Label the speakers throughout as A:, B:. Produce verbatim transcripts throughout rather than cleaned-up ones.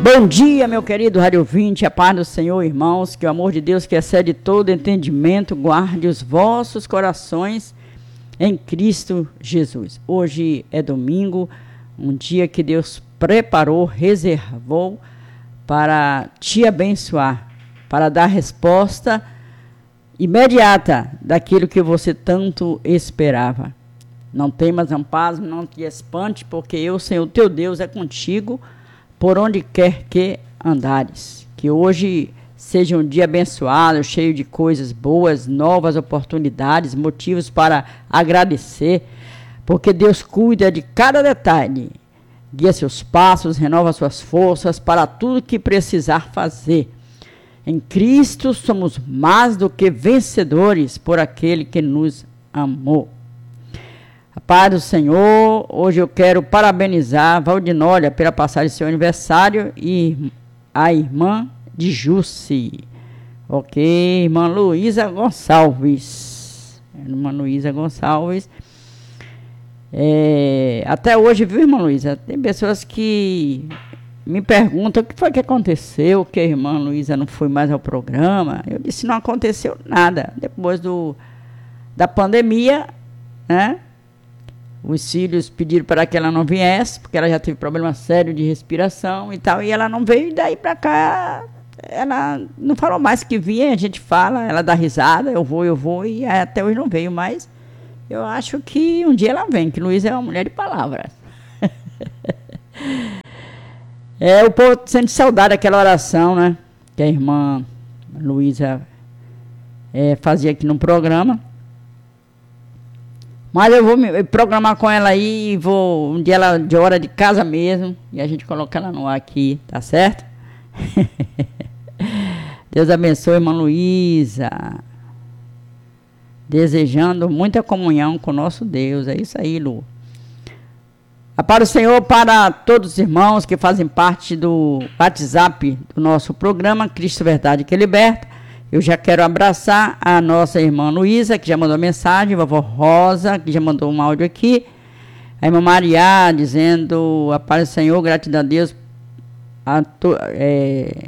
A: Bom dia, meu querido rádio ouvinte, a paz do Senhor, irmãos, que o amor de Deus que excede todo entendimento guarde os vossos corações em Cristo Jesus. Hoje é domingo, um dia que Deus preparou, reservou para te abençoar, para dar resposta imediata daquilo que você tanto esperava. Não temas, não pasme, não te espante, porque eu, Senhor teu Deus, é contigo por onde quer que andares. Que hoje seja um dia abençoado, cheio de coisas boas, novas oportunidades, motivos para agradecer, porque Deus cuida de cada detalhe, guia seus passos, renova suas forças para tudo que precisar fazer. Em Cristo somos mais do que vencedores por aquele que nos amou. A paz do Senhor, hoje eu quero parabenizar a Valdinólia pela passagem de seu aniversário e a irmã de Jussi. Ok, irmã Luísa Gonçalves. Irmã Luísa Gonçalves. É, até hoje, viu, irmã Luísa? Tem pessoas que me perguntam o que foi que aconteceu, que a irmã Luísa não foi mais ao programa. Eu disse, não aconteceu nada. Depois do, da pandemia, né? Os filhos pediram para que ela não viesse, porque ela já teve problema sério de respiração e tal, e ela não veio, e daí para cá, ela não falou mais que vinha, a gente fala, ela dá risada, eu vou, eu vou, e até hoje não veio mais. Eu acho que um dia ela vem, que Luísa é uma mulher de palavras. É, o povo sente saudade daquela oração, né, que a irmã Luísa é, fazia aqui no programa. Mas eu vou me programar com ela aí, vou um dia ela de hora de casa mesmo, e a gente coloca ela no ar aqui, tá certo? Deus abençoe, irmã Luísa. Desejando muita comunhão com o nosso Deus, é isso aí, Lu. A paz do Senhor para todos os irmãos que fazem parte do WhatsApp do nosso programa, Cristo Verdade que Liberta. Eu já quero abraçar a nossa irmã Luísa, que já mandou mensagem, a vovó Rosa, que já mandou um áudio aqui, a irmã Maria, dizendo, a paz do Senhor, gratidão a Deus, a to, é,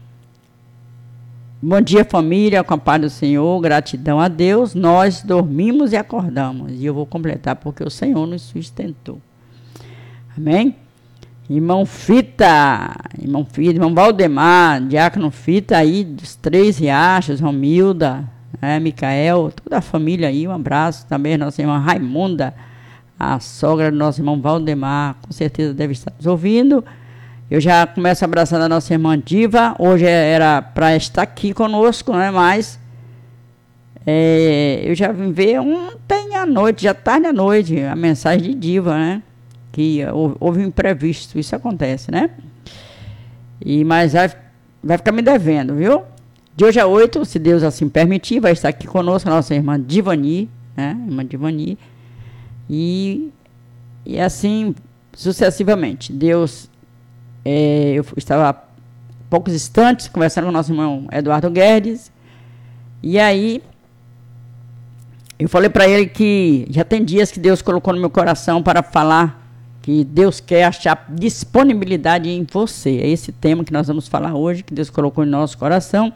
A: bom dia família, com a paz do Senhor, gratidão a Deus, nós dormimos e acordamos, e eu vou completar, porque o Senhor nos sustentou, amém? Irmão Fita, irmão Fita, irmão Valdemar, diácono Fita aí, dos Três Riachos, Romilda, né, Micael, toda a família aí, um abraço também, nossa irmã Raimunda, a sogra do nosso irmão Valdemar, com certeza deve estar nos ouvindo. Eu já começo abraçando a nossa irmã Diva, hoje era para estar aqui conosco, né, mas é, eu já vim ver ontem à noite, já tarde à noite, a mensagem de Diva, né? Que houve um imprevisto, isso acontece, né? E, mas vai, vai ficar me devendo, viu? De hoje a oito, se Deus assim permitir, vai estar aqui conosco a nossa irmã Divani, né? Irmã Divani. E, e assim, sucessivamente. Deus, é, eu estava há poucos instantes conversando com o nosso irmão Eduardo Guedes, e aí eu falei para ele que já tem dias que Deus colocou no meu coração para falar que Deus quer achar disponibilidade em você. É esse tema que nós vamos falar hoje, que Deus colocou em nosso coração.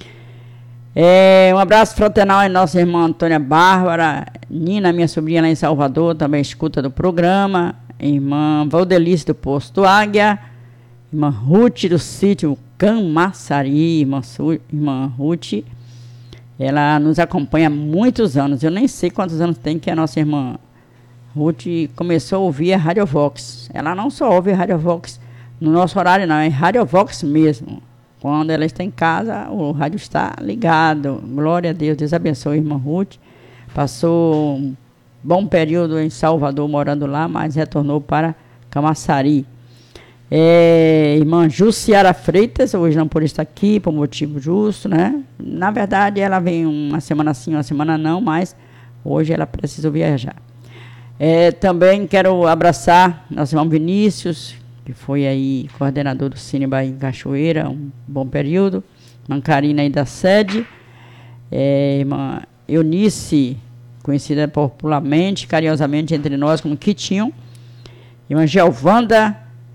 A: É, um abraço fraternal à nossa irmã Antônia Bárbara, Nina, minha sobrinha lá em Salvador, também escuta do programa, irmã Valdelice do Posto Águia, irmã Ruth do sítio Camaçari, irmã, irmã Ruth, ela nos acompanha há muitos anos, eu nem sei quantos anos tem que a nossa irmã Ruth começou a ouvir a Rádio Vox. Ela não só ouve a Rádio Vox no nosso horário, não, é Rádio Vox mesmo. Quando ela está em casa, o rádio está ligado. Glória a Deus, Deus abençoe a irmã Ruth. Passou um bom período em Salvador, morando lá, mas retornou para Camaçari. É, irmã Jussiara Freitas, hoje não pôde estar aqui, por motivo justo, né? Na verdade, ela vem uma semana sim, uma semana não, mas hoje ela precisou viajar. É, também quero abraçar nosso irmão Vinícius, que foi aí coordenador do Cine Bahia em Cachoeira, um bom período. Irmã Karina aí da sede. É, irmã Eunice, conhecida popularmente, carinhosamente entre nós como Quitinho. Irmã Gelvanda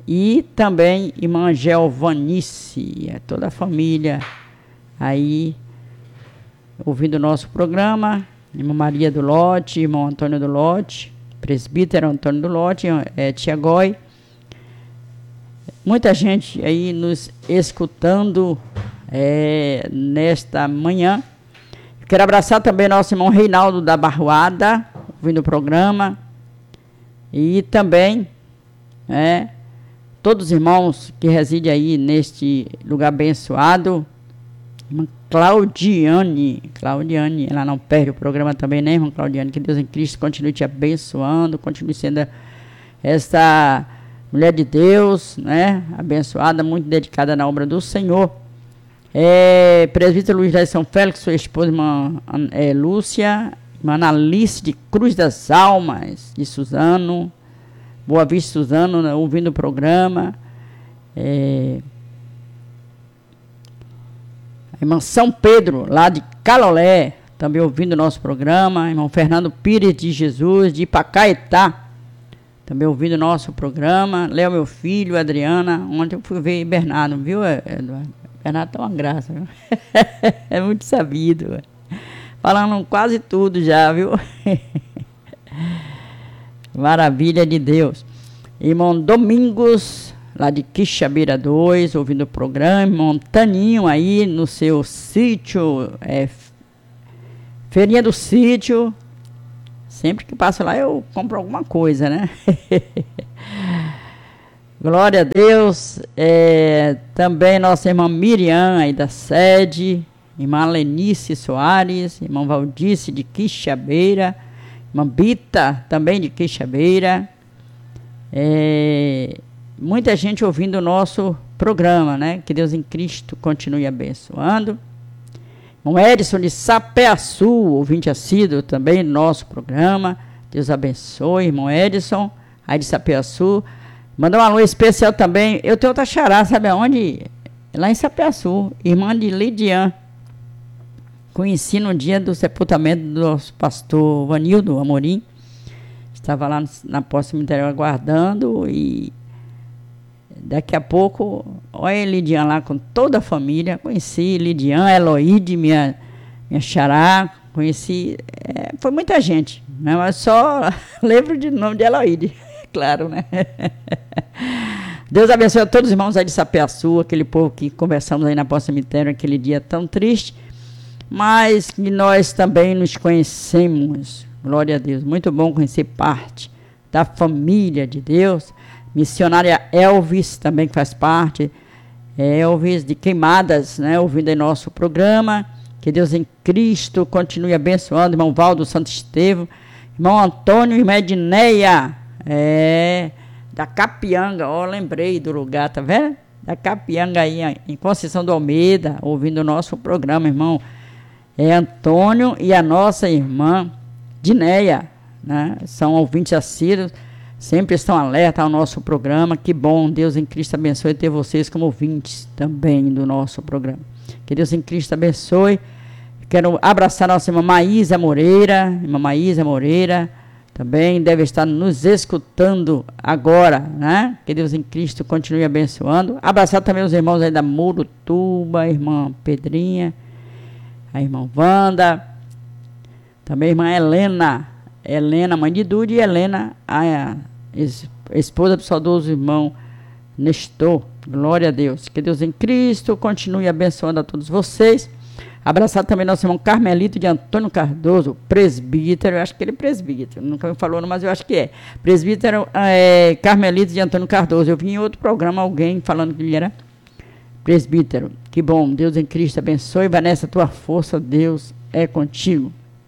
A: E também irmã Geovanice, é toda a família aí ouvindo o nosso programa. Irmã Maria do Lote, irmão Antônio do Lote, presbítero Antônio do Lote, é, tia Goi. Muita gente aí nos escutando é, nesta manhã. Quero abraçar também nosso irmão Reinaldo da Barroada, ouvindo o programa. E também é, todos os irmãos que residem aí neste lugar abençoado. Irmã Claudiane, Claudiane, ela não perde o programa também, né, irmã Claudiane? Que Deus em Cristo continue te abençoando, continue sendo essa mulher de Deus, né, abençoada, muito dedicada na obra do Senhor. É, presbítero Luiz de São Félix, sua esposa, irmã é, Lúcia, irmã Analice de Cruz das Almas, de Suzano, Boa Vista Suzano, né, ouvindo o programa. É, a irmã São Pedro, lá de Calolé, também ouvindo o nosso programa. Irmão Fernando Pires de Jesus, de Ipacaetá, também ouvindo o nosso programa. Léo, meu filho, Adriana. Ontem eu fui ver Bernardo, viu, Eduardo? Bernardo tá uma graça, viu? É muito sabido. Falando quase tudo já, viu? Maravilha de Deus. Irmão Domingos, lá de Quixabeira dois, ouvindo o programa. Irmão Taninho aí no seu sítio, é, feirinha do sítio. Sempre que passo lá eu compro alguma coisa, né? Glória a Deus. É, também nossa irmã Miriam aí da sede. Irmã Lenice Soares, irmão Valdice de Quixabeira, irmã Bita também de Quixabeira. É, muita gente ouvindo o nosso programa, né? Que Deus em Cristo continue abençoando. Irmão Edson de Sapeaçu, ouvinte assíduo também do nosso programa. Deus abençoe, irmão Edson, aí de Sapeaçu. Mandar um alô especial também. Eu tenho outra xará, sabe aonde? Lá em Sapeaçu, irmã de Lidiane. Conheci no dia do sepultamento do nosso pastor Vanildo Amorim. Estava lá na posse interior aguardando e daqui a pouco, olha a Lidiane lá com toda a família. Conheci Lidiane, Eloíde, minha, minha xará. Conheci, é, foi muita gente, né? Mas só lembro de nome de Eloíde, claro, né? Deus abençoe a todos os irmãos aí de Sapeaçu, aquele povo que conversamos aí na posse cemitério, aquele dia tão triste. Mas que nós também nos conhecemos, glória a Deus, muito bom conhecer parte da família de Deus. Missionária Elvis também que faz parte, Elvis de Queimadas, né, ouvindo em nosso programa. Que Deus em Cristo continue abençoando, irmão Valdo Santo Estevão, irmão Antônio e irmã Edneia, é, da Capianga, ó, lembrei do lugar, tá vendo? Da Capianga aí, em Conceição do Almeida, ouvindo o nosso programa, irmão. É Antônio e a nossa irmã Dineia, né? São ouvintes assíduos, sempre estão alerta ao nosso programa. Que bom, Deus em Cristo abençoe ter vocês como ouvintes também do nosso programa. Que Deus em Cristo abençoe. Quero abraçar a nossa irmã Maísa Moreira, irmã Maísa Moreira, também deve estar nos escutando agora, né? Que Deus em Cristo continue abençoando. Abraçar também os irmãos aí da Murutuba, a irmã Pedrinha, a irmã Wanda, também a irmã Helena, Helena, mãe de Dude, e Helena, a, a esposa do saudoso irmão Nestor. Glória a Deus. Que Deus em Cristo continue abençoando a todos vocês. Abraçar também nosso irmão Carmelito de Antônio Cardoso, presbítero, eu acho que ele é presbítero, nunca me falou, mas eu acho que é. Presbítero é, Carmelito de Antônio Cardoso. Eu vi em outro programa alguém falando que ele era presbítero. Que bom, Deus em Cristo abençoe. Vanessa, tua força, Deus é contigo.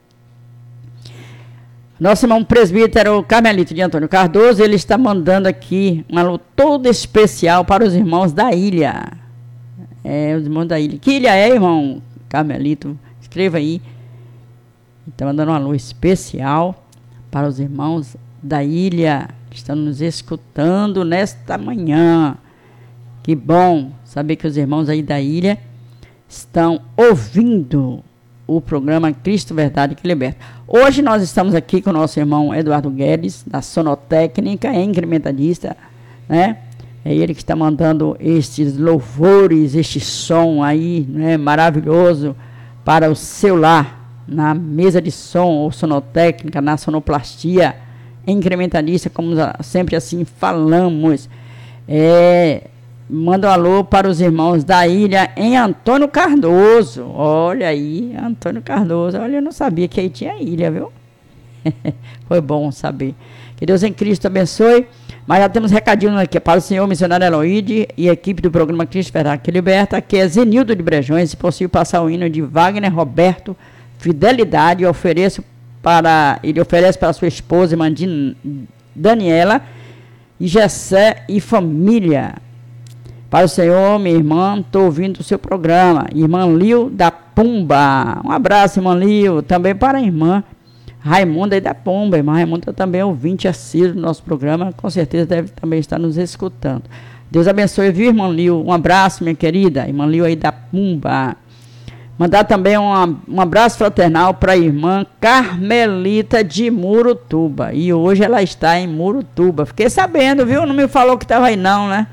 A: Nosso irmão presbítero Carmelito de Antônio Cardoso, ele está mandando aqui um alô todo especial para os irmãos da ilha. É, os irmãos da ilha. Que ilha é, irmão Carmelito? Escreva aí. Está mandando um alô especial para os irmãos da ilha que estão nos escutando nesta manhã. Que bom saber que os irmãos aí da ilha estão ouvindo o programa Cristo, Verdade que Liberta. Hoje nós estamos aqui com o nosso irmão Eduardo Guedes, da Sonotécnica, incrementadista, né? É ele que está mandando estes louvores, este som aí, né, maravilhoso para o seu lar, na mesa de som ou sonotécnica, na sonoplastia, incrementalista, como sempre assim falamos. É, manda um alô para os irmãos da ilha em Antônio Cardoso. Olha aí, Antônio Cardoso. Olha, eu não sabia que aí tinha ilha, viu? Foi bom saber. Que Deus em Cristo abençoe. Mas já temos recadinho aqui para o senhor missionário Eloide e equipe do programa Cristo Verdade que Liberta, que é Zenildo de Brejões. Se possível, passar o hino de Wagner Roberto, Fidelidade. Eu ofereço para, ele oferece para sua esposa, irmã Daniela, e Gessé e família. Para o senhor, minha irmã, estou ouvindo o seu programa. Irmã Lio da Pumba. Um abraço, irmã Lio. Também para a irmã Raimunda aí da Pomba. Irmã Raimunda também é ouvinte assíduo do nosso programa, com certeza deve também estar nos escutando. Deus abençoe, viu, irmã Lio? Um abraço, minha querida, irmã Lio aí da Pomba. Mandar também uma, um abraço fraternal para a irmã Carmelita de Murutuba. E hoje ela está em Murutuba. Fiquei sabendo, viu? Não me falou que estava aí não, né?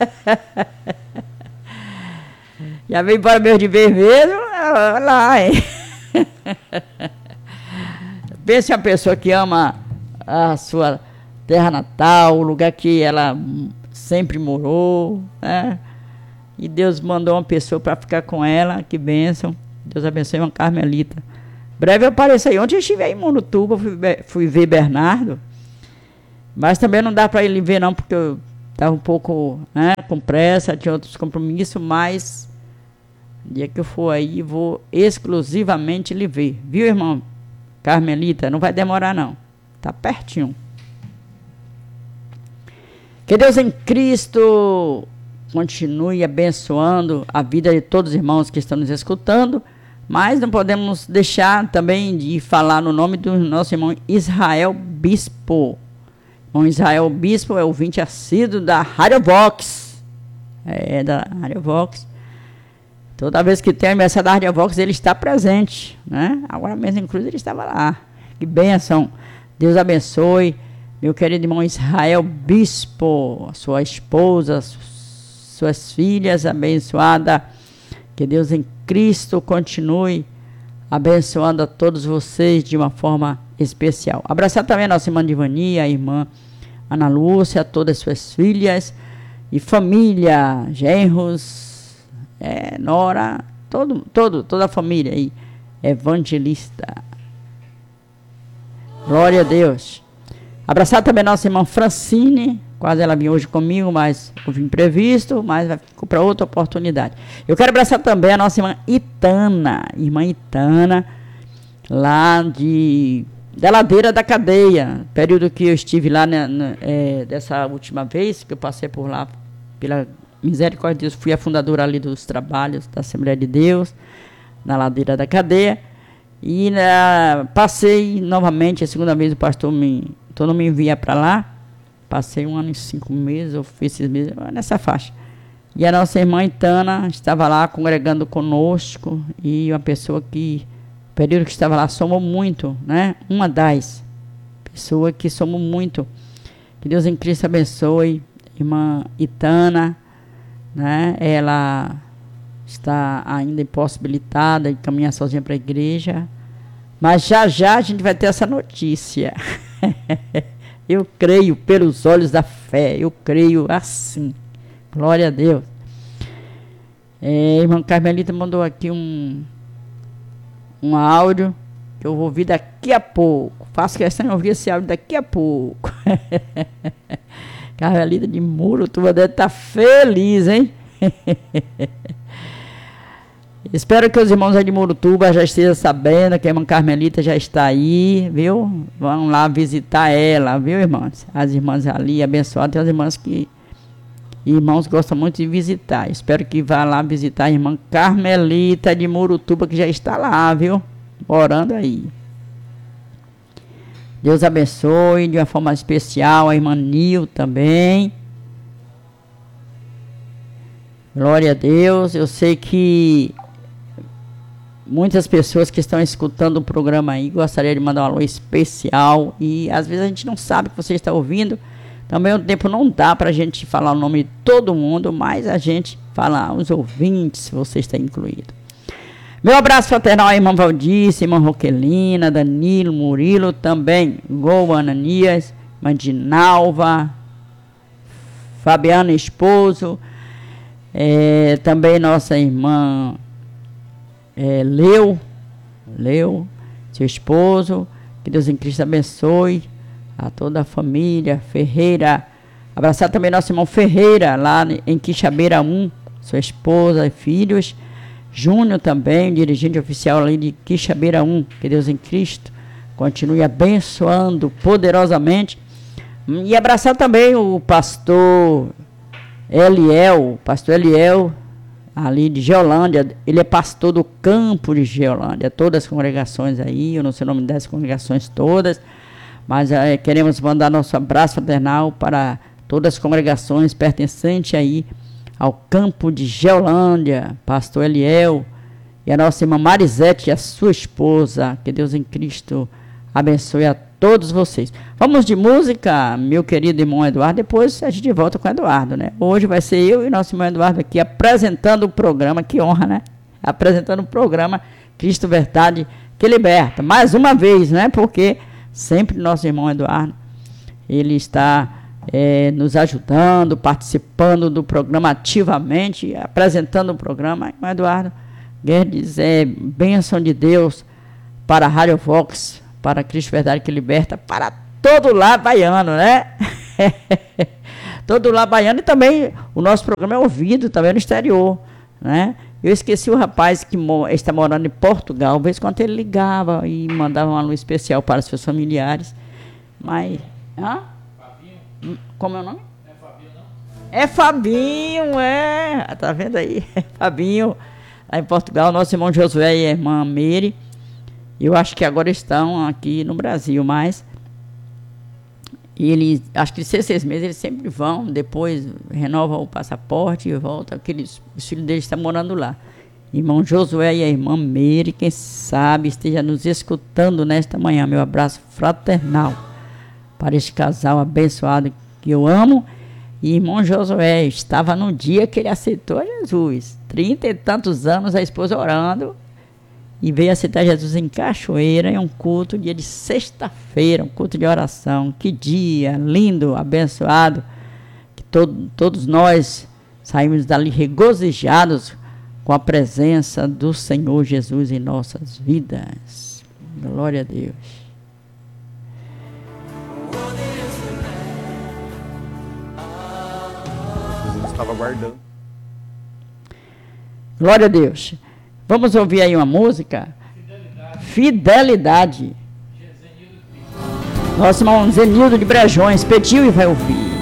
A: Já veio para meus de ver mesmo? Olha lá, hein? Pense em uma pessoa que ama a sua terra natal, o lugar que ela sempre morou, né? E Deus mandou uma pessoa para ficar com ela, que bênção. Deus abençoe, uma Carmelita. Breve eu apareço aí. Ontem eu estive aí em Murutuba, fui, fui ver Bernardo, mas também não dá para ele ver não, porque eu estava um pouco, né, com pressa, tinha outros compromissos, mas no dia que eu for aí, vou exclusivamente lhe ver, viu, irmão? Carmelita, não vai demorar não, tá pertinho. Que Deus em Cristo continue abençoando a vida de todos os irmãos que estão nos escutando, mas não podemos deixar também de falar no nome do nosso irmão Israel Bispo. O Israel Bispo é ouvinte assíduo da Rádio Vox, é da Rádio Vox. Toda vez que tem a aniversário da Rádio Vox, ele está presente, né? Agora mesmo, inclusive, ele estava lá. Que bênção. Deus abençoe, meu querido irmão Israel Bispo, sua esposa, suas filhas abençoadas. Que Deus em Cristo continue abençoando a todos vocês de uma forma especial. Abraçar também a nossa irmã Divania, a irmã Ana Lúcia, todas as suas filhas e família, genros, É, Nora, todo, todo, toda a família aí, evangelista. Glória a Deus. Abraçar também a nossa irmã Francine, quase ela vinha hoje comigo, mas houve imprevisto, mas vai ficar para outra oportunidade. Eu quero abraçar também a nossa irmã Itana, irmã Itana, lá de, da Ladeira da Cadeia, período que eu estive lá, né, né, é, dessa última vez, que eu passei por lá, pela misericórdia de Deus, fui a fundadora ali dos trabalhos da Assembleia de Deus, na Ladeira da Cadeia, e né, passei novamente, a segunda vez o pastor me, então não me envia para lá, passei um ano e cinco meses, ou fiz esses meses, nessa faixa. E a nossa irmã Itana estava lá congregando conosco, e uma pessoa que, no período que estava lá, somou muito, né? Uma das pessoas que somou muito. Que Deus em Cristo abençoe, irmã Itana, né? Ela está ainda impossibilitada de caminhar sozinha para a igreja, mas já já a gente vai ter essa notícia. Eu creio pelos olhos da fé, eu creio assim. Glória a Deus. É, irmã Carmelita mandou aqui um um áudio que eu vou ouvir daqui a pouco. Faço questão de ouvir esse áudio daqui a pouco. Carmelita de Murutuba deve estar feliz, hein? Espero que os irmãos aí de Murutuba já estejam sabendo que a irmã Carmelita já está aí, viu? Vão lá visitar ela, viu, irmãs? As irmãs ali abençoadas, tem as irmãs que irmãos gostam muito de visitar. Espero que vá lá visitar a irmã Carmelita de Murutuba, que já está lá, viu? Orando aí. Deus abençoe de uma forma especial a irmã Nil também. Glória a Deus. Eu sei que muitas pessoas que estão escutando o programa aí gostariam de mandar um alô especial. E às vezes a gente não sabe que você está ouvindo. Então Também o tempo não dá para a gente falar o nome de todo mundo, mas a gente fala os ouvintes, você está incluído. Meu abraço fraternal à irmã Valdice, irmã Roquelina, Danilo, Murilo, também Gol Ananias, irmã Dinalva, Fabiana Esposo, é, também nossa irmã é, Leu, Leu, seu esposo, que Deus em Cristo abençoe a toda a família, Ferreira, abraçar também nosso irmão Ferreira, lá em Quixabeira um, sua esposa e filhos, Júnior também, dirigente oficial ali de Quixabeira um, que Deus em Cristo continue abençoando poderosamente. E abraçar também o pastor Eliel, pastor Eliel, ali de Geolândia. Ele é pastor do campo de Geolândia, todas as congregações aí, eu não sei o nome das congregações todas, mas é, queremos mandar nosso abraço fraternal para todas as congregações pertencentes aí ao campo de Geolândia, pastor Eliel, e a nossa irmã Marisete e a sua esposa. Que Deus em Cristo abençoe a todos vocês. Vamos de música, meu querido irmão Eduardo, depois a gente volta com o Eduardo, né? Hoje vai ser eu e nosso irmão Eduardo aqui apresentando o programa, que honra, né? Apresentando o programa Cristo Verdade que Liberta. Mais uma vez, né? Porque sempre nosso irmão Eduardo, ele está É, nos ajudando, participando do programa ativamente, apresentando o programa. Irmão Eduardo Guedes, é bênção de Deus para a Rádio Vox, para Cristo Verdade que Liberta, para todo lá baiano, né? Todo lá baiano, e também o nosso programa é ouvido também no exterior, né? Eu esqueci o rapaz que mo- está morando em Portugal, vez quando ele ligava e mandava uma luz especial para os seus familiares, mas... Hã? Como é o nome? É Fabinho, não? É Fabinho, é. Tá vendo aí? É Fabinho, lá em Portugal, nosso irmão Josué e a irmã Meire. Eu acho que agora estão aqui no Brasil, mas eles, acho que de seis, seis meses eles sempre vão, depois renovam o passaporte e voltam. Aqueles, os filhos deles estão morando lá. Irmão Josué e a irmã Meire, quem sabe esteja nos escutando nesta manhã. Meu abraço fraternal para este casal abençoado que eu amo. E irmão Josué estava no dia que ele aceitou Jesus, trinta e tantos anos, a esposa orando, e veio aceitar Jesus em Cachoeira, em um culto, dia de sexta-feira, um culto de oração. Que dia lindo, abençoado, que todo, todos nós saímos dali regozijados com a presença do Senhor Jesus em nossas vidas. Glória a Deus.
B: Estava aguardando.
A: Glória a Deus. Vamos ouvir aí uma música. Fidelidade. Fidelidade. Nosso irmão Zenildo de Brejões pediu e vai ouvir.